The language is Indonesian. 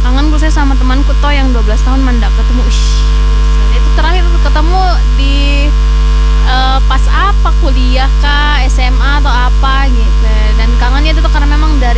kangen gue sama temanku toh yang 12 tahun mendak ketemu. Itu terakhir ketemu di pas apa kuliah kah